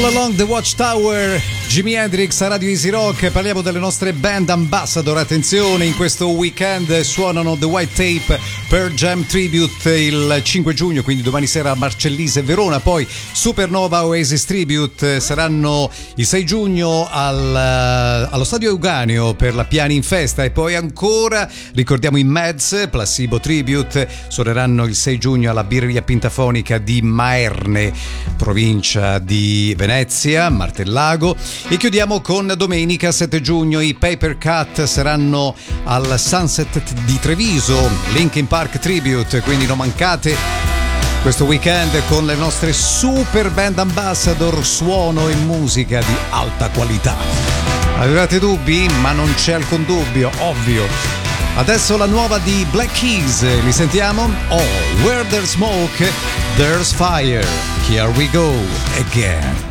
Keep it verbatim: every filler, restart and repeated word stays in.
Along the Watchtower, Jimi Hendrix a Radio Easy Rock. Parliamo delle nostre band ambassador. Attenzione, in questo weekend suonano The White Tape per Jam Tribute il cinque giugno, quindi domani sera a Marcellise e Verona. Poi Supernova Oasis Tribute saranno il sei giugno al, allo Stadio Euganeo per la Piani in Festa. E poi ancora ricordiamo i Meds, Placebo Tribute, suoneranno il sei giugno alla Birria Pintafonica di Maerne, provincia di Venezia, Martellago. E chiudiamo con domenica sette giugno i Paper Cut saranno al Sunset di Treviso, Linkin Park Tribute, quindi non mancate questo weekend con le nostre super band ambassador, suono e musica di alta qualità. Avevate dubbi? Ma non c'è alcun dubbio, ovvio. Adesso la nuova di Black Keys, li sentiamo? Oh, where there's smoke, there's fire. Here we go again.